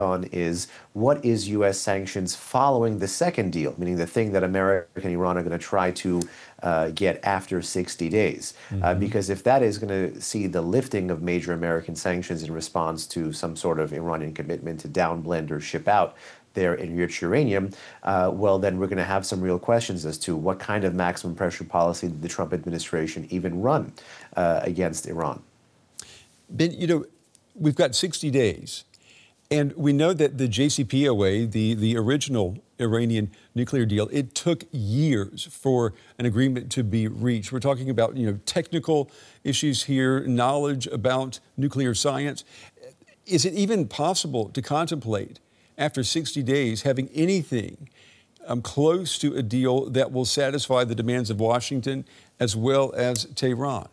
on is what is U.S. sanctions following the second deal, meaning the thing that America and Iran are going to try to get after 60 days. Because if that is going to see the lifting of major American sanctions in response to some sort of Iranian commitment to downblend or ship out their enriched uranium, well, then we're going to have some real questions as to what kind of maximum pressure policy did the Trump administration even run against Iran. Ben, we've got 60 days. And we know that the JCPOA, the original Iranian nuclear deal, it took years for an agreement to be reached. We're talking about, technical issues here, knowledge about nuclear science. Is it even possible to contemplate, after 60 days, having anything close to a deal that will satisfy the demands of Washington as well as Tehran?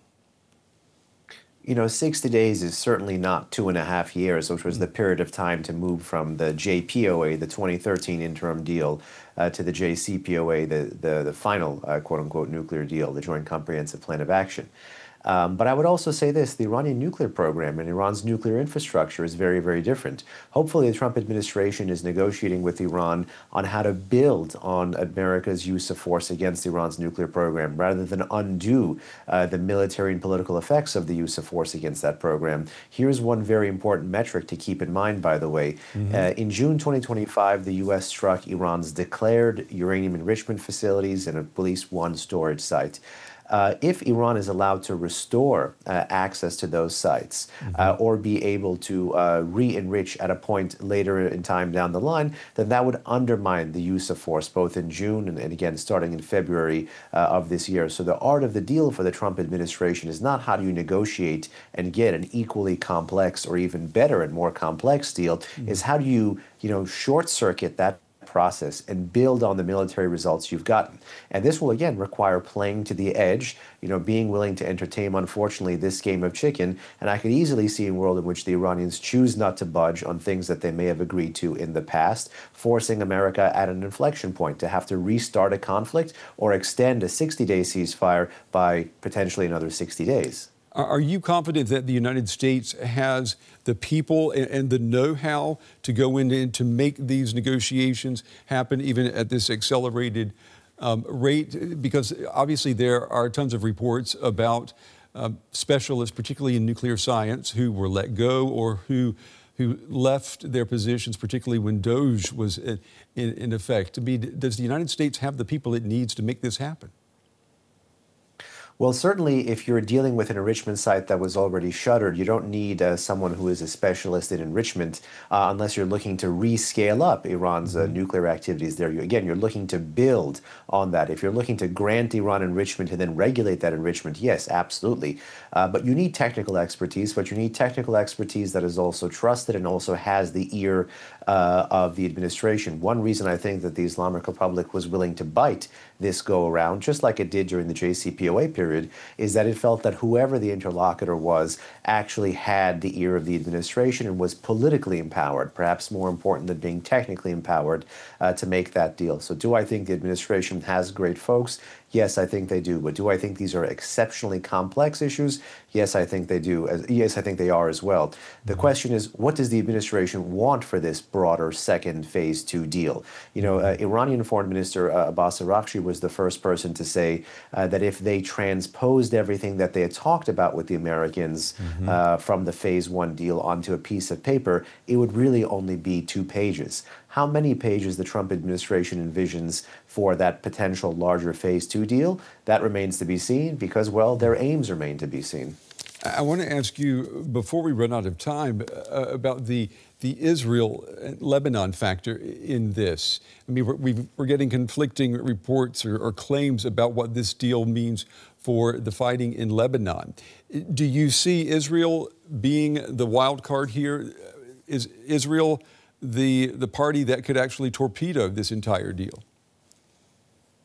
60 days is certainly not 2.5 years, which was the period of time to move from the JPOA, the 2013 interim deal, to the JCPOA, the final quote-unquote nuclear deal, the Joint Comprehensive Plan of Action. But I would also say this, the Iranian nuclear program and Iran's nuclear infrastructure is very, very different. Hopefully, the Trump administration is negotiating with Iran on how to build on America's use of force against Iran's nuclear program, rather than undo the military and political effects of the use of force against that program. Here's one very important metric to keep in mind, by the way. In June 2025, the U.S. struck Iran's declared uranium enrichment facilities and at least one storage site. If Iran is allowed to restore access to those sites or be able to re-enrich at a point later in time down the line, then that would undermine the use of force, both in June and again starting in February of this year. So the art of the deal for the Trump administration is not how do you negotiate and get an equally complex or even better and more complex deal, is how do you, short-circuit that process and build on the military results you've gotten. And this will, again, require playing to the edge, being willing to entertain, unfortunately, this game of chicken. And I could easily see a world in which the Iranians choose not to budge on things that they may have agreed to in the past, forcing America at an inflection point to have to restart a conflict or extend a 60-day ceasefire by potentially another 60 days. Are you confident that the United States has the people and the know-how to go in and to make these negotiations happen, even at this accelerated rate? Because obviously there are tons of reports about specialists, particularly in nuclear science, who were let go or who left their positions, particularly when DOGE was in effect. Does the United States have the people it needs to make this happen? Well, certainly, if you're dealing with an enrichment site that was already shuttered, you don't need someone who is a specialist in enrichment unless you're looking to rescale up Iran's nuclear activities there. You're looking to build on that. If you're looking to grant Iran enrichment and then regulate that enrichment, yes, absolutely. But you need technical expertise, but you need technical expertise that is also trusted and also has the ear of the administration. One reason I think that the Islamic Republic was willing to bite this go-around, just like it did during the JCPOA period, is that it felt that whoever the interlocutor was actually had the ear of the administration and was politically empowered, perhaps more important than being technically empowered to make that deal. So do I think the administration has great folks? Yes, I think they do. But do I think these are exceptionally complex issues? Yes, I think they do. Yes, I think they are as well. The question is, what does the administration want for this broader second phase 2 deal? Iranian Foreign Minister Abbas Araghchi was the first person to say that if they transposed everything that they had talked about with the Americans from the phase 1 deal onto a piece of paper, it would really only be 2 pages. How many pages the Trump administration envisions for that potential larger phase 2 deal, that remains to be seen because, well, their aims remain to be seen. I want to ask you, before we run out of time, about the Israel-Lebanon factor in this. I mean, we're getting conflicting reports or claims about what this deal means for the fighting in Lebanon. Do you see Israel being the wild card here? Is Israel the party that could actually torpedo this entire deal?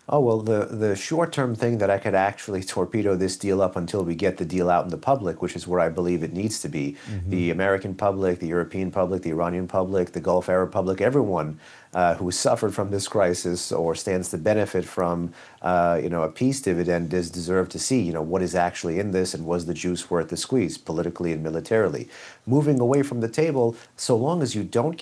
Oh, well, the short-term thing that I could actually torpedo this deal up until we get the deal out in the public, which is where I believe it needs to be. Hmm. The American public, the European public, the Iranian public, the Gulf Arab public, everyone who has suffered from this crisis or stands to benefit from, a peace dividend does deserve to see, what is actually in this and was the juice worth the squeeze, politically and militarily. Moving away from the table, so long as you don't